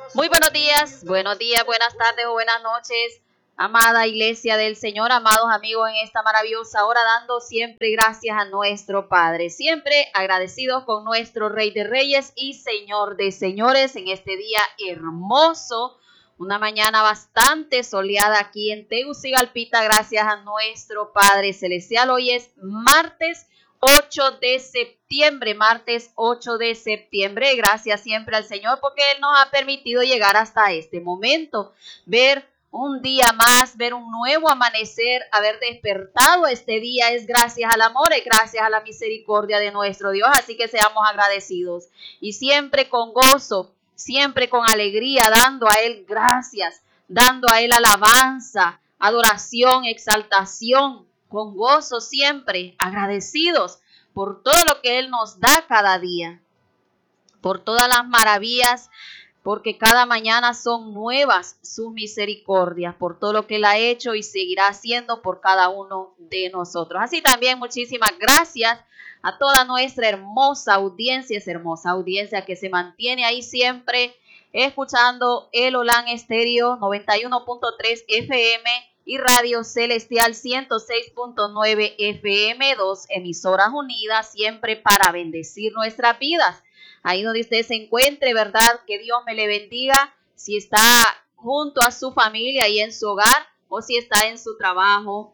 Muy buenos días, buenas tardes o buenas noches, amada iglesia del Señor, amados amigos en esta maravillosa hora, dando siempre gracias a nuestro Padre, siempre agradecidos con nuestro Rey de Reyes y Señor de Señores en este día hermoso, una mañana bastante soleada aquí en Tegucigalpita, gracias a nuestro Padre Celestial. Hoy es martes 8 de septiembre, martes 8 de septiembre. Gracias siempre al Señor porque Él nos ha permitido llegar hasta este momento, ver un día más, ver un nuevo amanecer, haber despertado este día es gracias al amor y gracias a la misericordia de nuestro Dios. Así que seamos agradecidos y siempre con gozo, siempre con alegría, dando a Él gracias, dando a Él alabanza, adoración, exaltación, con gozo siempre, agradecidos por todo lo que Él nos da cada día, por todas las maravillas, porque cada mañana son nuevas sus misericordias, por todo lo que Él ha hecho y seguirá haciendo por cada uno de nosotros. Así también muchísimas gracias a toda nuestra hermosa audiencia, esa hermosa audiencia que se mantiene ahí siempre escuchando el Olan Estéreo 91.3 FM y Radio Celestial 106.9 FM, 2 emisoras unidas siempre para bendecir nuestras vidas. Ahí donde usted se encuentre, ¿verdad? Que Dios me le bendiga. Si está junto a su familia y en su hogar o si está en su trabajo,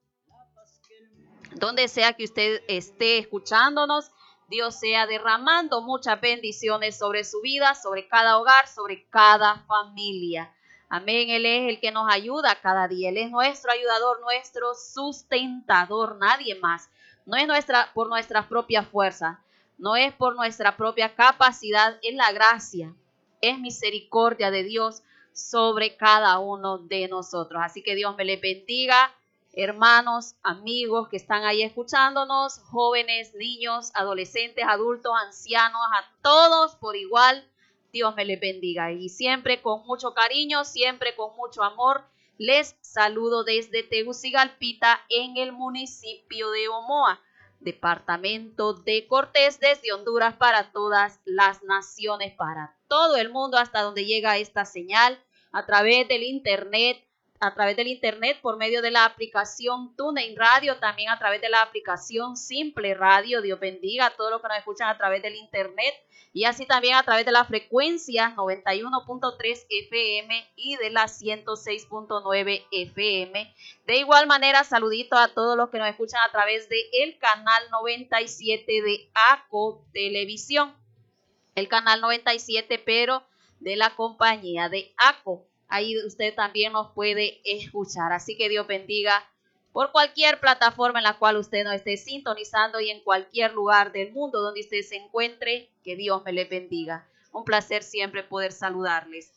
donde sea que usted esté escuchándonos, Dios sea derramando muchas bendiciones sobre su vida, sobre cada hogar, sobre cada familia. Amén. Él es el que nos ayuda cada día. Él es nuestro ayudador, nuestro sustentador, nadie más. No es por nuestras propias fuerzas, no es por nuestra propia capacidad, es la gracia, es misericordia de Dios sobre cada uno de nosotros. Así que Dios me les bendiga. Hermanos, amigos que están ahí escuchándonos, jóvenes, niños, adolescentes, adultos, ancianos, a todos por igual, Dios me les bendiga. Y siempre con mucho cariño, siempre con mucho amor, les saludo desde Tegucigalpita en el municipio de Omoa, departamento de Cortés, desde Honduras para todas las naciones, para todo el mundo, hasta donde llega esta señal, a través del internet por medio de la aplicación TuneIn Radio, también a través de la aplicación Simple Radio. Dios bendiga a todos los que nos escuchan a través del internet y así también a través de la frecuencia 91.3 FM y de la 106.9 FM. De igual manera, saludito a todos los que nos escuchan a través del canal 97 de ACO Televisión, el canal 97, pero de la compañía de ACO. Ahí usted también nos puede escuchar. Así que Dios bendiga por cualquier plataforma en la cual usted nos esté sintonizando y en cualquier lugar del mundo donde usted se encuentre. Que Dios me le bendiga. Un placer siempre poder saludarles.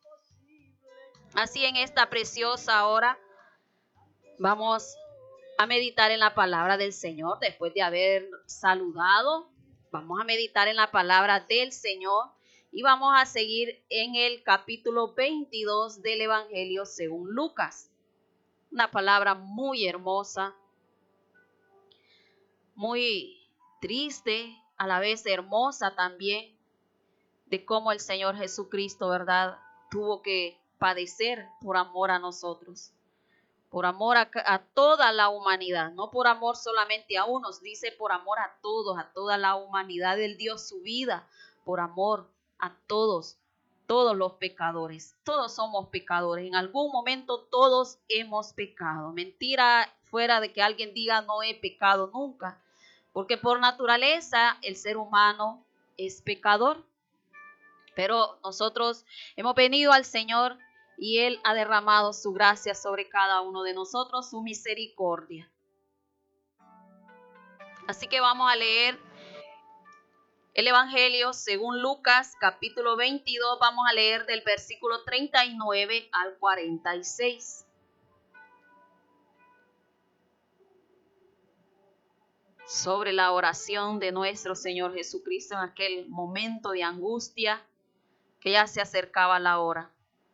Así en esta preciosa hora vamos a meditar en la palabra del Señor. Después de haber saludado, vamos a meditar en la palabra del Señor. Y vamos a seguir en el capítulo 22 del Evangelio según Lucas. Una palabra muy hermosa, muy triste, a la vez hermosa también, de cómo el Señor Jesucristo, ¿verdad?, tuvo que padecer por amor a nosotros, por amor a toda la humanidad, no por amor solamente a unos, dice por amor a todos, a toda la humanidad. Él dio su vida por amor a todos los pecadores. Todos somos pecadores. En algún momento todos hemos pecado. Mentira fuera de que alguien diga no he pecado nunca, porque por naturaleza el ser humano es pecador. Pero nosotros hemos venido al Señor y Él ha derramado su gracia sobre cada uno de nosotros, su misericordia. Así que vamos a leer el Evangelio según Lucas, capítulo 22, vamos a leer del versículo 39 al 46. Sobre la oración de nuestro Señor Jesucristo en aquel momento de angustia que ya se acercaba la hora.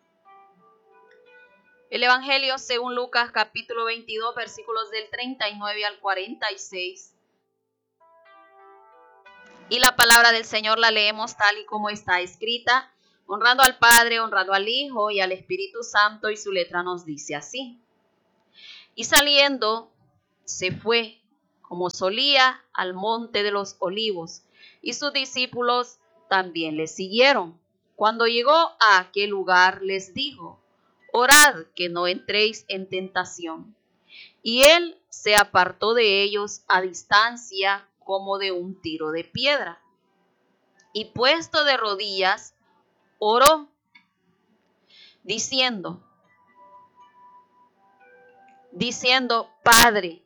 El Evangelio según Lucas, capítulo 22, versículos del 39 al 46. Y la palabra del Señor la leemos tal y como está escrita. honrando al Padre, honrando al Hijo y al Espíritu Santo, y su letra nos dice así. Y saliendo, se fue, como solía, al monte de los olivos, y sus discípulos también le siguieron. Cuando llegó a aquel lugar, les dijo: orad que no entréis en tentación. Y él se apartó de ellos a distancia como de un tiro de piedra. Y puesto de rodillas, oró, diciendo, Padre,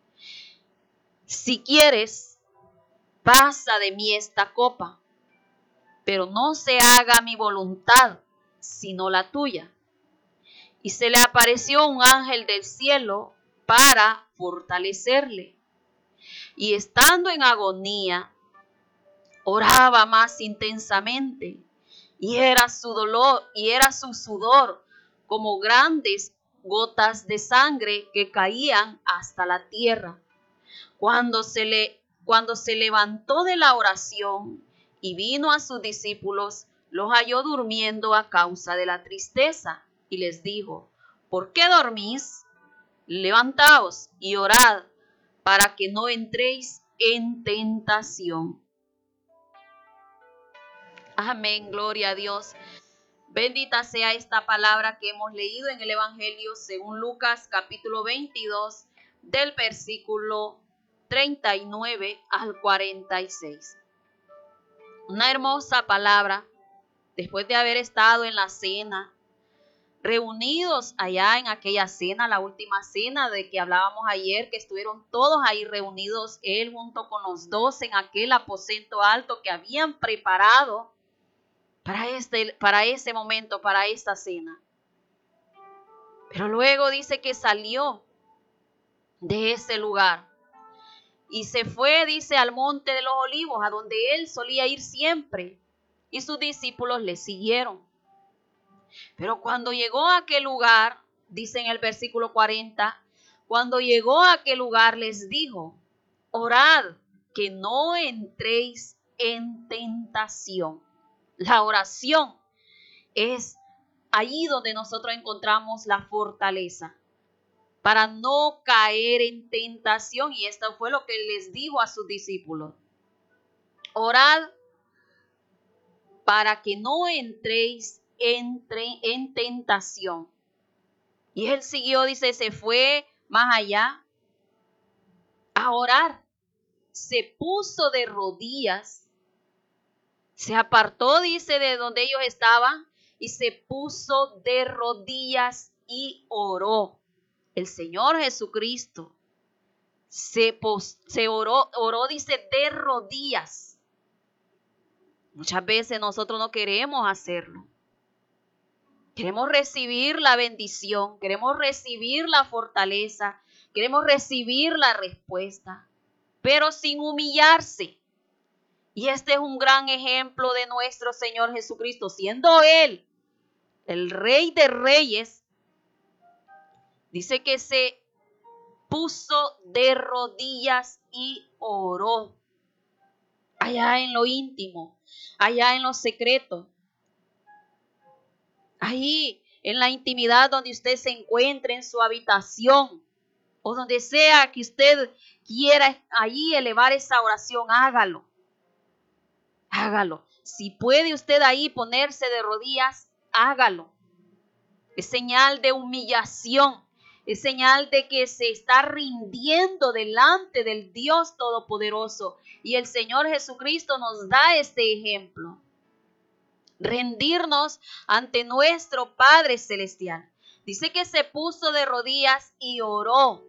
si quieres, pasa de mí esta copa, pero no se haga mi voluntad, sino la tuya. Y se le apareció un ángel del cielo para fortalecerle. Y estando en agonía, oraba más intensamente, y era su sudor como grandes gotas de sangre que caían hasta la tierra. Cuando se levantó de la oración y vino a sus discípulos, los halló durmiendo a causa de la tristeza, y les dijo: ¿por qué dormís? Levantaos y orad para que no entréis en tentación. Amén, gloria a Dios. Bendita sea esta palabra que hemos leído en el Evangelio según Lucas, capítulo 22, del versículo 39 al 46. Una hermosa palabra después de haber estado en la cena, reunidos allá en aquella cena, la última cena de que hablábamos ayer, que estuvieron todos ahí reunidos, él junto con los 12 en aquel aposento alto que habían preparado para ese momento, para esta cena. Pero luego dice que salió de ese lugar y se fue, dice, al monte de los olivos, a donde él solía ir siempre, y sus discípulos le siguieron. Pero cuando llegó a aquel lugar, dice en el versículo 40, cuando llegó a aquel lugar les dijo: orad que no entréis en tentación. La oración es allí donde nosotros encontramos la fortaleza para no caer en tentación. Y esto fue lo que les dijo a sus discípulos: orad para que no entréis en tentación. Y él siguió, dice, se fue más allá a orar. Se puso de rodillas, se apartó, dice, de donde ellos estaban, y se puso de rodillas y oró. El Señor Jesucristo se oró, dice, de rodillas. Muchas veces nosotros no queremos hacerlo. Queremos recibir la bendición, queremos recibir la fortaleza, queremos recibir la respuesta, pero sin humillarse. Y este es un gran ejemplo de nuestro Señor Jesucristo, siendo Él el Rey de Reyes. Dice que se puso de rodillas y oró. Allá en lo íntimo, allá en lo secreto. Ahí en la intimidad donde usted se encuentre, en su habitación, o donde sea que usted quiera allí elevar esa oración, hágalo. Hágalo. Si puede usted ahí ponerse de rodillas, hágalo. Es señal de humillación. Es señal de que se está rindiendo delante del Dios Todopoderoso. Y el Señor Jesucristo nos da este ejemplo. Rendirnos ante nuestro Padre Celestial. Dice que se puso de rodillas y oró.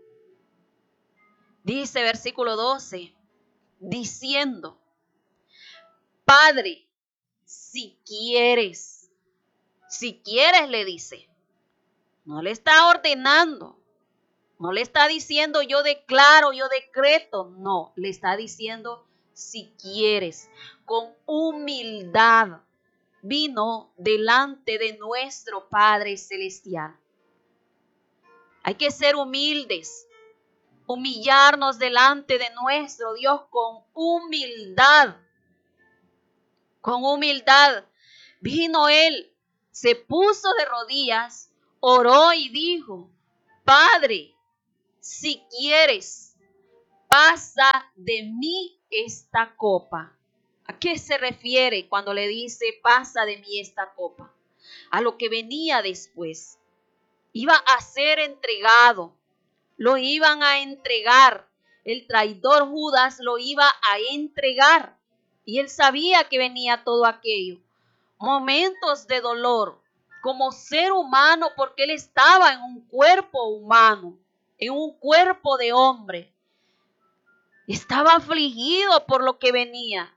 Dice versículo 12, diciendo: Padre, si quieres le dice. No le está ordenando, no le está diciendo yo declaro, yo decreto, no, le está diciendo si quieres. Con humildad vino delante de nuestro Padre Celestial. Hay que ser humildes, humillarnos delante de nuestro Dios con humildad. Con humildad. Vino él, se puso de rodillas, oró y dijo: Padre, si quieres, pasa de mí esta copa. ¿A qué se refiere cuando le dice pasa de mí esta copa? A lo que venía después. Iba a ser entregado, lo iban a entregar. El traidor Judas lo iba a entregar. Y él sabía que venía todo aquello. Momentos de dolor como ser humano, porque él estaba en un cuerpo humano, en un cuerpo de hombre. Estaba afligido por lo que venía,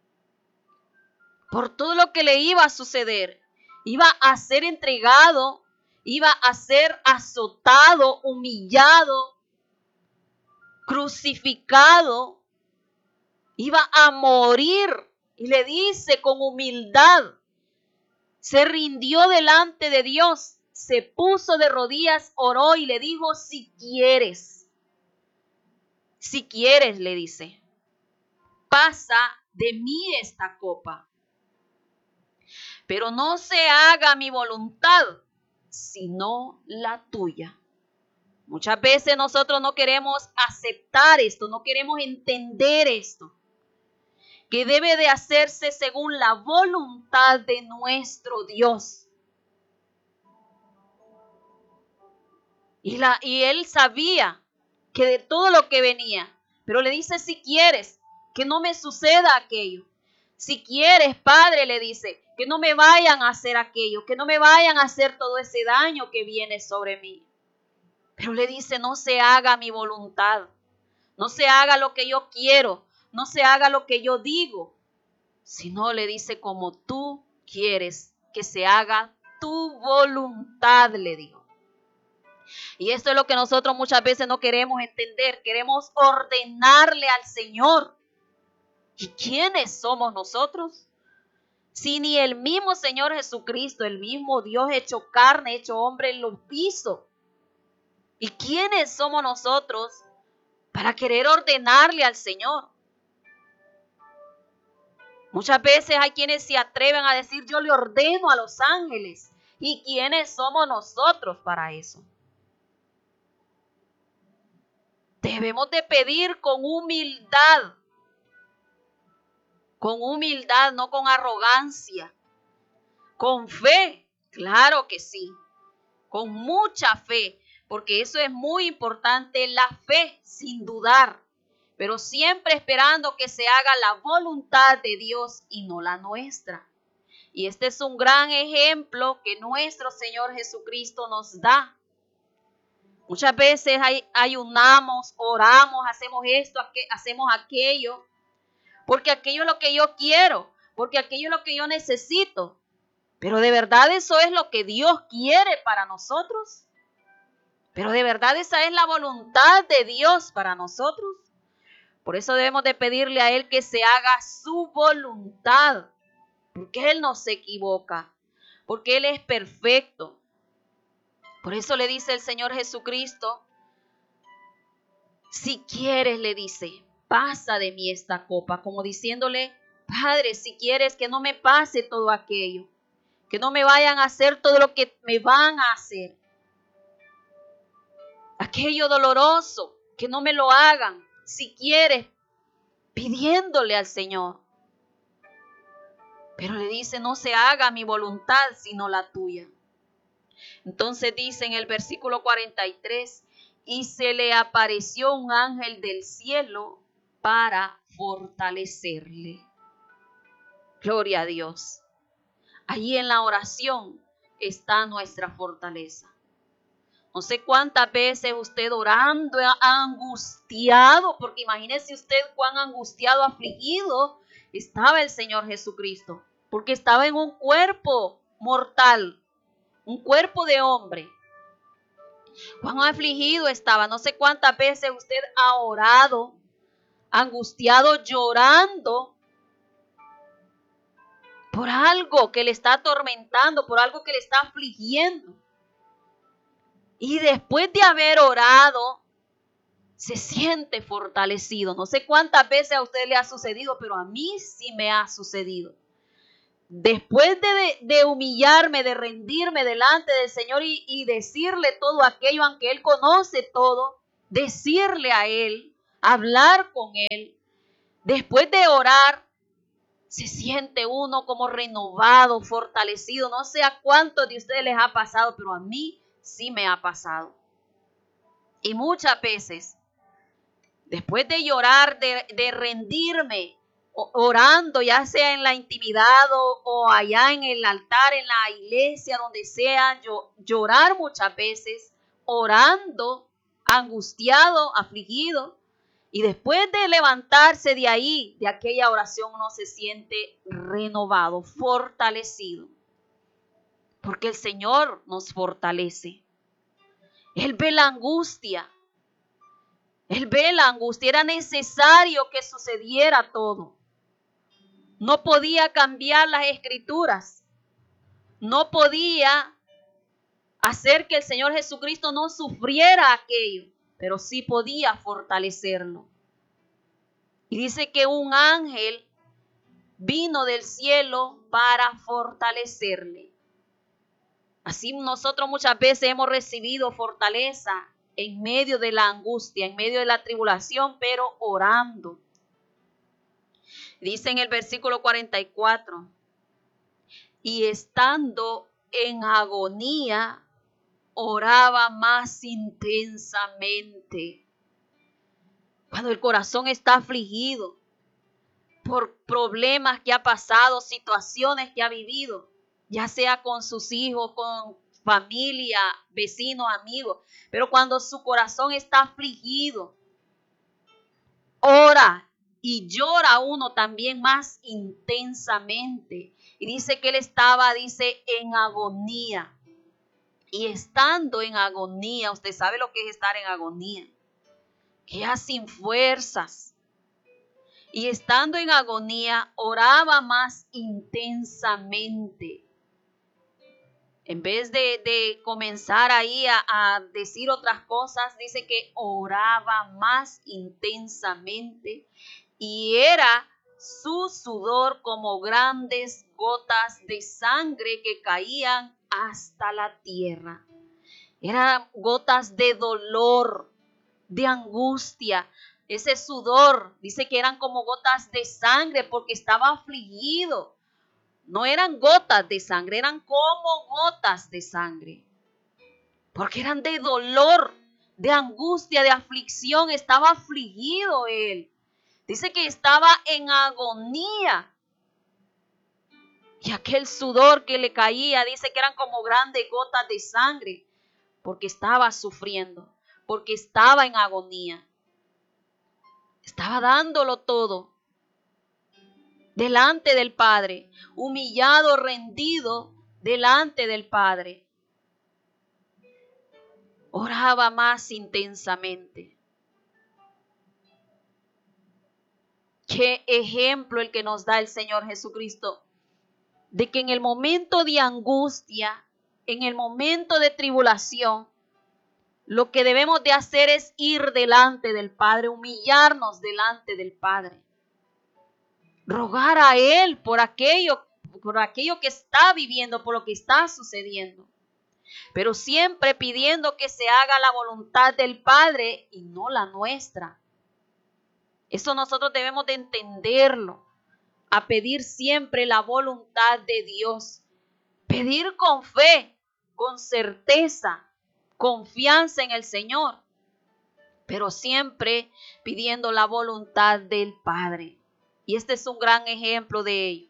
por todo lo que le iba a suceder. Iba a ser entregado, iba a ser azotado, humillado, crucificado, iba a morir. Y le dice con humildad, se rindió delante de Dios, se puso de rodillas, oró y le dijo: si quieres, le dice, pasa de mí esta copa, pero no se haga mi voluntad, sino la tuya. Muchas veces nosotros no queremos aceptar esto, no queremos entender esto, que debe de hacerse según la voluntad de nuestro Dios. Y él sabía que de todo lo que venía, pero le dice: si quieres, que no me suceda aquello. Si quieres, Padre, le dice, que no me vayan a hacer aquello, que no me vayan a hacer todo ese daño que viene sobre mí. Pero le dice: no se haga mi voluntad, no se haga lo que yo quiero, no se haga lo que yo digo, sino le dice: como tú quieres que se haga tu voluntad, le dijo. Y esto es lo que nosotros muchas veces no queremos entender. Queremos ordenarle al Señor. ¿Y quiénes somos nosotros? Si ni el mismo Señor Jesucristo, el mismo Dios hecho carne, hecho hombre, lo hizo. ¿Y quiénes somos nosotros para querer ordenarle al Señor? Muchas veces hay quienes se atreven a decir: yo le ordeno a los ángeles. ¿Y quiénes somos nosotros para eso? Debemos de pedir con humildad, no con arrogancia, con fe, claro que sí, con mucha fe, porque eso es muy importante, la fe, sin dudar, pero siempre esperando que se haga la voluntad de Dios y no la nuestra. Y este es un gran ejemplo que nuestro Señor Jesucristo nos da. Muchas veces ayunamos, oramos, hacemos esto, hacemos aquello, porque aquello es lo que yo quiero, porque aquello es lo que yo necesito. Pero de verdad eso es lo que Dios quiere para nosotros. Pero de verdad esa es la voluntad de Dios para nosotros. Por eso debemos de pedirle a Él que se haga su voluntad, porque Él no se equivoca, porque Él es perfecto. Por eso le dice el Señor Jesucristo: si quieres, le dice, pasa de mí esta copa, como diciéndole: Padre, si quieres, que no me pase todo aquello, que no me vayan a hacer todo lo que me van a hacer. Aquello doloroso, que no me lo hagan, si quieres, pidiéndole al Señor. Pero le dice: no se haga mi voluntad, sino la tuya. Entonces dice en el versículo 43, y se le apareció un ángel del cielo para fortalecerle. Gloria a Dios. Allí en la oración está nuestra fortaleza. No sé cuántas veces usted orando angustiado, porque imagínese usted cuán angustiado, afligido estaba el Señor Jesucristo, porque estaba en un cuerpo mortal, un cuerpo de hombre. Cuán afligido estaba. No sé cuántas veces usted ha orado, angustiado, llorando por algo que le está atormentando, por algo que le está afligiendo. Y después de haber orado, se siente fortalecido. No sé cuántas veces a usted le ha sucedido, pero a mí sí me ha sucedido. después de humillarme, de rendirme delante del Señor y decirle todo aquello, aunque Él conoce todo, decirle a Él, hablar con Él, después de orar, se siente uno como renovado, fortalecido. No sé a cuántos de ustedes les ha pasado, pero a mí sí me ha pasado. Y muchas veces, después de llorar, de rendirme, orando, ya sea en la intimidad o allá en el altar, en la iglesia, donde sea, llorar muchas veces, orando, angustiado, afligido. Y después de levantarse de ahí, de aquella oración, uno se siente renovado, fortalecido. Porque el Señor nos fortalece. Él ve la angustia. Él ve la angustia. Era necesario que sucediera todo. No podía cambiar las escrituras. No podía hacer que el Señor Jesucristo no sufriera aquello, pero sí podía fortalecerlo. Y dice que un ángel vino del cielo para fortalecerle. Así nosotros muchas veces hemos recibido fortaleza en medio de la angustia, en medio de la tribulación, pero orando. Dice en el versículo 44, y estando en agonía, oraba más intensamente. Cuando el corazón está afligido por problemas que ha pasado, situaciones que ha vivido, ya sea con sus hijos, con familia, vecinos, amigos, pero cuando su corazón está afligido, ora y llora uno también más intensamente. Y dice que él estaba, dice, en agonía. Y estando en agonía, usted sabe lo que es estar en agonía, que ya sin fuerzas. Y estando en agonía, oraba más intensamente. En vez de comenzar ahí a decir otras cosas, dice que oraba más intensamente y era su sudor como grandes gotas de sangre que caían hasta la tierra. Eran gotas de dolor, de angustia. Ese sudor, dice que eran como gotas de sangre porque estaba afligido. No eran gotas de sangre, eran como gotas de sangre. Porque eran de dolor, de angustia, de aflicción. Estaba afligido él. Dice que estaba en agonía. Y aquel sudor que le caía, dice que eran como grandes gotas de sangre. Porque estaba sufriendo, porque estaba en agonía. Estaba dándolo todo delante del Padre, humillado, rendido delante del Padre. Oraba más intensamente. Qué ejemplo el que nos da el Señor Jesucristo, de que en el momento de angustia, en el momento de tribulación, lo que debemos de hacer es ir delante del Padre, humillarnos delante del Padre. Rogar a Él por aquello que está viviendo, por lo que está sucediendo. Pero siempre pidiendo que se haga la voluntad del Padre y no la nuestra. Eso nosotros debemos de entenderlo. A pedir siempre la voluntad de Dios. Pedir con fe, con certeza, confianza en el Señor. Pero siempre pidiendo la voluntad del Padre. Y este es un gran ejemplo de ello.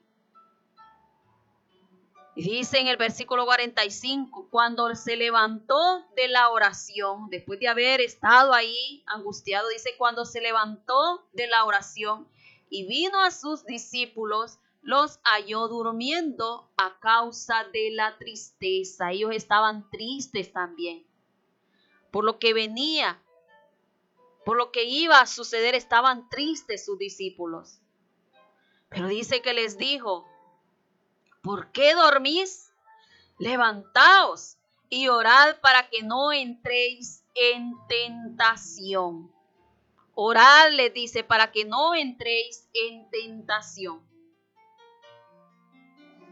Y dice en el versículo 45, cuando se levantó de la oración, después de haber estado ahí angustiado, dice, cuando se levantó de la oración y vino a sus discípulos, los halló durmiendo a causa de la tristeza. Ellos estaban tristes también. Por lo que venía, por lo que iba a suceder, estaban tristes sus discípulos. Pero dice que les dijo, ¿por qué dormís? Levantaos y orad para que no entréis en tentación. Orad, les dice, para que no entréis en tentación.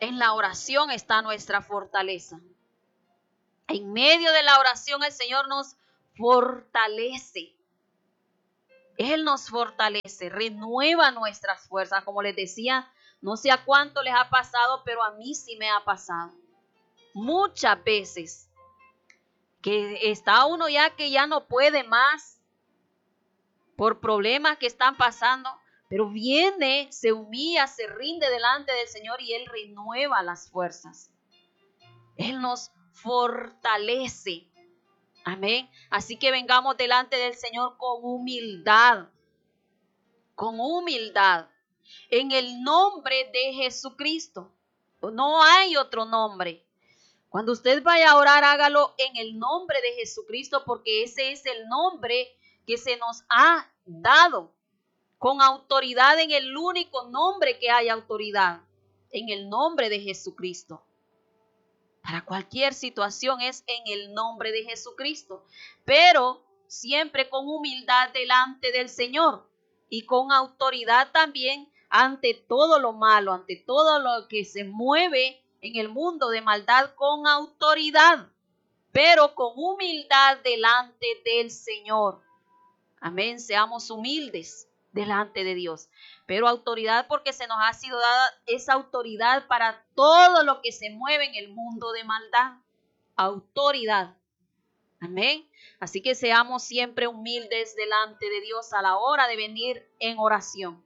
En la oración está nuestra fortaleza. En medio de la oración el Señor nos fortalece. Él nos fortalece, renueva nuestras fuerzas. Como les decía, no sé a cuánto les ha pasado, pero a mí sí me ha pasado. Muchas veces que está uno ya que ya no puede más por problemas que están pasando, pero viene, se humilla, se rinde delante del Señor y Él renueva las fuerzas. Él nos fortalece. Amén. Así que vengamos delante del Señor con humildad. Con humildad. En el nombre de Jesucristo. No hay otro nombre. Cuando usted vaya a orar, hágalo en el nombre de Jesucristo, porque ese es el nombre que se nos ha dado. Con autoridad en el único nombre que hay autoridad. En el nombre de Jesucristo. Para cualquier situación es en el nombre de Jesucristo. Pero siempre con humildad delante del Señor. Y con autoridad también ante todo lo malo, ante todo lo que se mueve en el mundo de maldad, con autoridad, pero con humildad delante del Señor. Amén, seamos humildes delante de Dios. Pero autoridad porque se nos ha sido dada esa autoridad para todo lo que se mueve en el mundo de maldad. Autoridad. Amén. Así que seamos siempre humildes delante de Dios a la hora de venir en oración.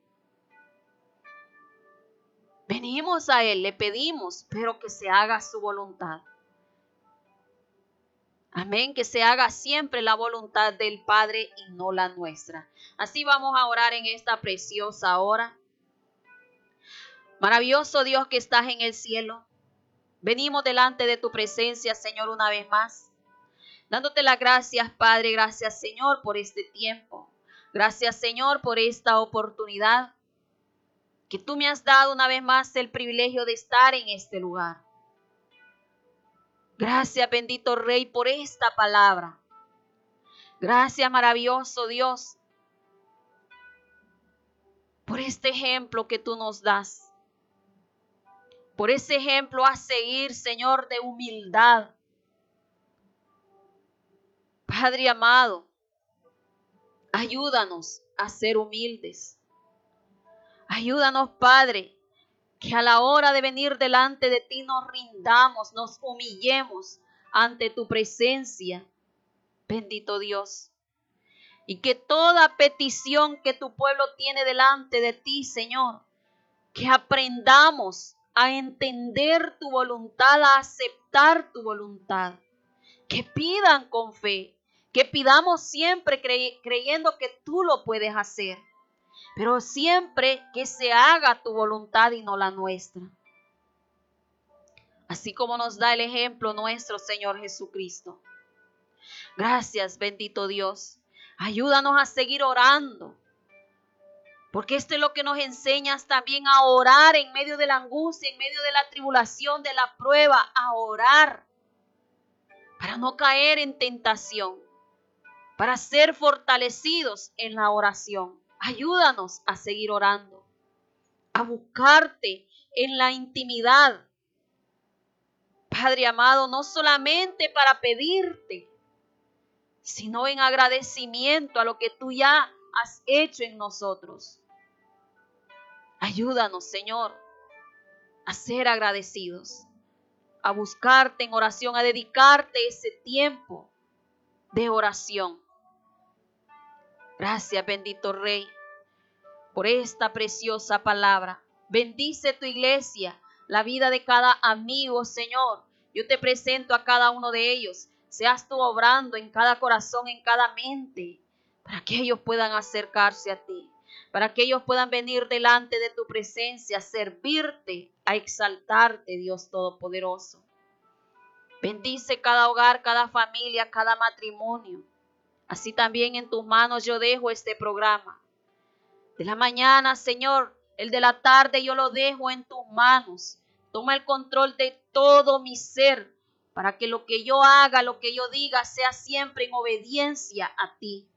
Venimos a Él, le pedimos, pero que se haga su voluntad. Amén, que se haga siempre la voluntad del Padre y no la nuestra. Así vamos a orar en esta preciosa hora. Maravilloso Dios que estás en el cielo. Venimos delante de tu presencia, Señor, una vez más. Dándote las gracias, Padre, gracias, Señor, por este tiempo. Gracias, Señor, por esta oportunidad que tú me has dado una vez más el privilegio de estar en este lugar. Gracias, bendito Rey, por esta palabra. Gracias, maravilloso Dios, por este ejemplo que tú nos das. Por ese ejemplo a seguir, Señor, de humildad. Padre amado, ayúdanos a ser humildes. Ayúdanos, Padre, que a la hora de venir delante de ti nos rindamos, nos humillemos ante tu presencia, bendito Dios. Y que toda petición que tu pueblo tiene delante de ti, Señor, que aprendamos a entender tu voluntad, a aceptar tu voluntad. Que pidan con fe, que pidamos siempre creyendo que tú lo puedes hacer. Pero siempre que se haga tu voluntad y no la nuestra. Así como nos da el ejemplo nuestro Señor Jesucristo. Gracias, bendito Dios. Ayúdanos a seguir orando. Porque esto es lo que nos enseñas también a orar en medio de la angustia, en medio de la tribulación, de la prueba, a orar. Para no caer en tentación. Para ser fortalecidos en la oración. Ayúdanos a seguir orando, a buscarte en la intimidad. Padre amado, no solamente para pedirte, sino en agradecimiento a lo que tú ya has hecho en nosotros. Ayúdanos, Señor, a ser agradecidos, a buscarte en oración, a dedicarte ese tiempo de oración. Gracias, bendito Rey, por esta preciosa palabra. Bendice tu iglesia, la vida de cada amigo, Señor. Yo te presento a cada uno de ellos. Seas tú obrando en cada corazón, en cada mente, para que ellos puedan acercarse a ti, para que ellos puedan venir delante de tu presencia, a servirte, a exaltarte, Dios Todopoderoso. Bendice cada hogar, cada familia, cada matrimonio. Así también en tus manos yo dejo este programa. De la mañana, Señor, el de la tarde yo lo dejo en tus manos. Toma el control de todo mi ser para que lo que yo haga, lo que yo diga, sea siempre en obediencia a ti.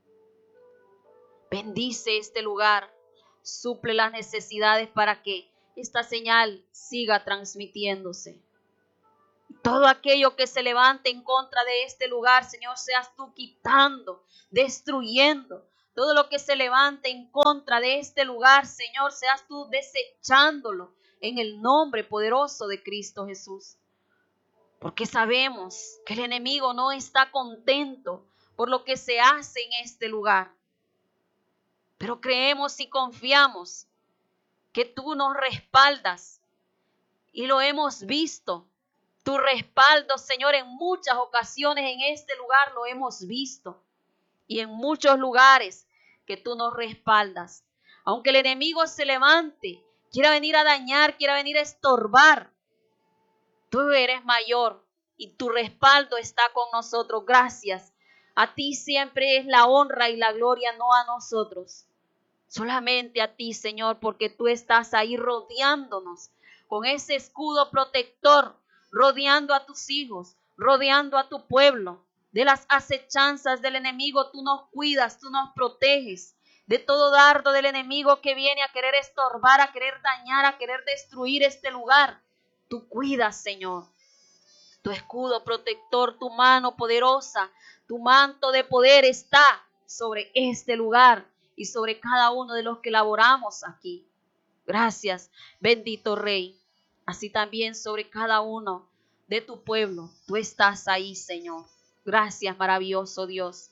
Bendice este lugar, suple las necesidades para que esta señal siga transmitiéndose. Todo aquello que se levante en contra de este lugar, Señor, seas tú quitando, destruyendo. Todo lo que se levante en contra de este lugar, Señor, seas tú desechándolo en el nombre poderoso de Cristo Jesús. Porque sabemos que el enemigo no está contento por lo que se hace en este lugar. Pero creemos y confiamos que tú nos respaldas y lo hemos visto. Tu respaldo, Señor, en muchas ocasiones en este lugar lo hemos visto. Y en muchos lugares que tú nos respaldas. Aunque el enemigo se levante, quiera venir a dañar, quiera venir a estorbar, tú eres mayor y tu respaldo está con nosotros. Gracias. A ti siempre es la honra y la gloria, no a nosotros. Solamente a ti, Señor, porque tú estás ahí rodeándonos con ese escudo protector, rodeando a tus hijos, rodeando a tu pueblo. De las acechanzas del enemigo, tú nos cuidas, tú nos proteges. De todo dardo del enemigo que viene a querer estorbar, a querer dañar, a querer destruir este lugar. Tú cuidas, Señor. Tu escudo protector, tu mano poderosa, tu manto de poder está sobre este lugar y sobre cada uno de los que laboramos aquí. Gracias, bendito Rey. Así también sobre cada uno de tu pueblo. Tú estás ahí, Señor. Gracias, maravilloso Dios.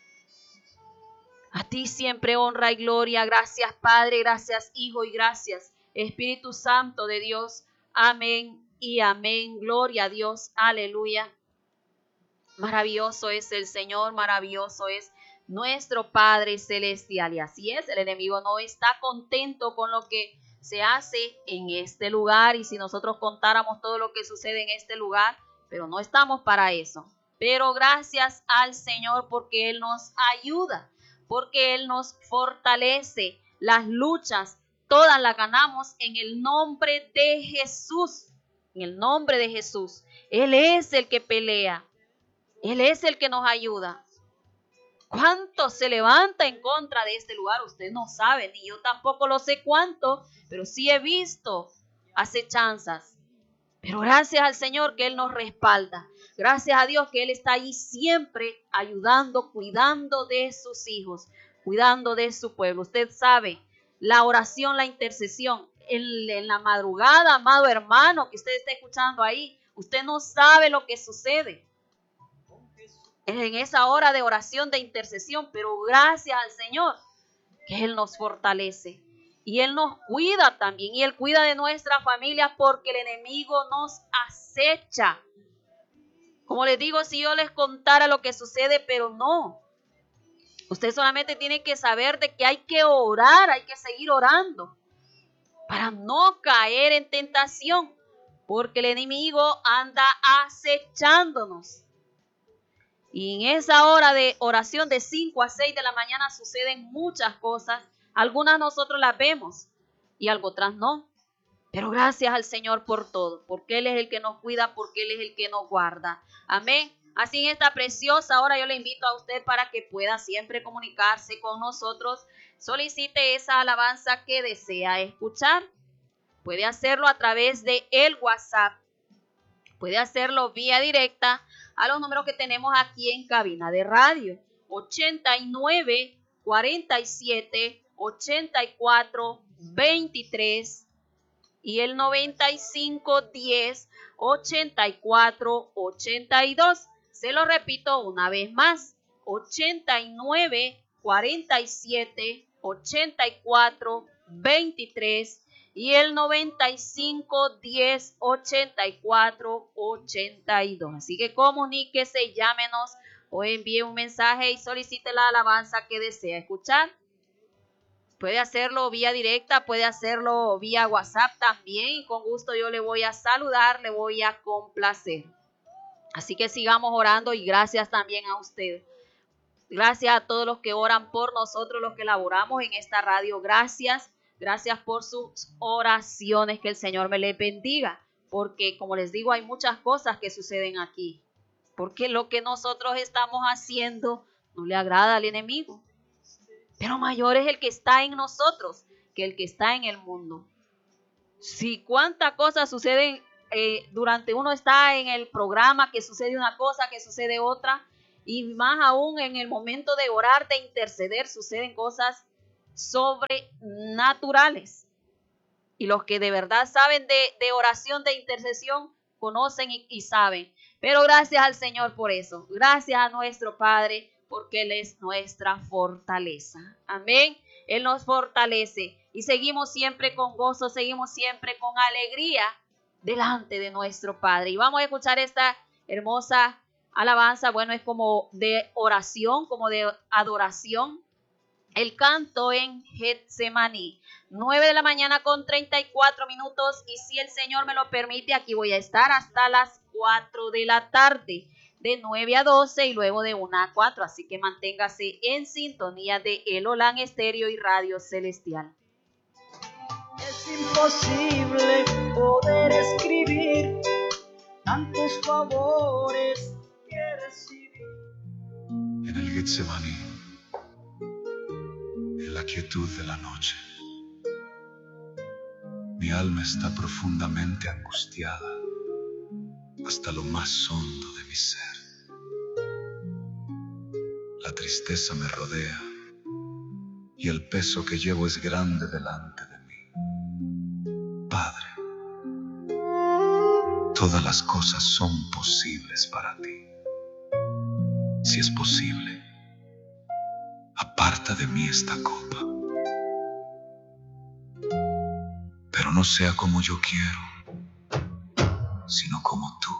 A ti siempre honra y gloria. Gracias, Padre. Gracias, Hijo. Y gracias, Espíritu Santo de Dios. Amén y amén. Gloria a Dios. Aleluya. Maravilloso es el Señor. Maravilloso es nuestro Padre Celestial. Y así es, el enemigo no está contento con lo que se hace en este lugar. Y si nosotros contáramos todo lo que sucede en este lugar, pero no estamos para eso. Pero gracias al Señor porque Él nos ayuda, porque Él nos fortalece. Las luchas, todas las ganamos en el nombre de Jesús. En el nombre de Jesús. Él es el que pelea. Él es el que nos ayuda. ¿Cuánto se levanta en contra de este lugar? Usted no sabe, ni yo tampoco lo sé cuánto, pero sí he visto acechanzas. Pero gracias al Señor que Él nos respalda. Gracias a Dios que Él está ahí siempre ayudando, cuidando de sus hijos, cuidando de su pueblo. Usted sabe, la oración, la intercesión, en la madrugada, amado hermano, que usted está escuchando ahí, usted no sabe lo que sucede en esa hora de oración, de intercesión, pero gracias al Señor que Él nos fortalece y Él nos cuida también y Él cuida de nuestra familia porque el enemigo nos acecha. Como les digo, si yo les contara lo que sucede, pero no. Usted solamente tiene que saber de que hay que orar, hay que seguir orando para no caer en tentación, porque el enemigo anda acechándonos. Y en esa hora de oración de 5 a 6 de la mañana suceden muchas cosas. Algunas nosotros las vemos y algo otras no. Pero gracias al Señor por todo, porque Él es el que nos cuida, porque Él es el que nos guarda. Amén. Así en esta preciosa hora yo le invito a usted para que pueda siempre comunicarse con nosotros. Solicite esa alabanza que desea escuchar. Puede hacerlo a través de el WhatsApp. Puede hacerlo vía directa a los números que tenemos aquí en cabina de radio. 89 47 84 23 y el 95 10 84 82. Se lo repito una vez más. 89 47 84 23 y el 95 10 84 82. Así que comuníquese, llámenos o envíe un mensaje y solicite la alabanza que desea escuchar. Puede hacerlo vía directa, puede hacerlo vía WhatsApp también y con gusto yo le voy a saludar, le voy a complacer. Así que sigamos orando y gracias también a usted. Gracias a todos los que oran por nosotros, los que laboramos en esta radio. Gracias por sus oraciones, que el Señor me les bendiga. Porque como les digo, hay muchas cosas que suceden aquí. Porque lo que nosotros estamos haciendo no le agrada al enemigo. Pero mayor es el que está en nosotros que el que está en el mundo. Si cuántas cosas suceden durante uno está en el programa, que sucede una cosa, que sucede otra, y más aún en el momento de orar, de interceder, suceden cosas sobrenaturales. Y los que de verdad saben de oración, de intercesión, conocen y saben. Pero gracias al Señor por eso. Gracias a nuestro Padre, porque Él es nuestra fortaleza. Amén. Él nos fortalece y seguimos siempre con gozo, seguimos siempre con alegría delante de nuestro Padre. Y vamos a escuchar esta hermosa alabanza. Bueno, es como de oración, como de adoración. El canto en Getsemaní. 9 de la mañana con 34 minutos. Y si el Señor me lo permite, aquí voy a estar hasta las 4 de la tarde. De 9 a 12 y luego de 1 a 4. Así que manténgase en sintonía de El Olán Estéreo y Radio Celestial. Es imposible poder escribir tantos favores que recibí. En el Getsemaní, en la quietud de la noche, mi alma está profundamente angustiada hasta lo más hondo de mi ser. La tristeza me rodea y el peso que llevo es grande delante de mí. Padre, todas las cosas son posibles para ti. Si es posible, aparta de mí esta copa. Pero no sea como yo quiero, sino como tú.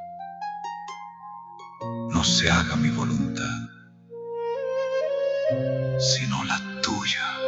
No se haga mi voluntad, sino la tuya.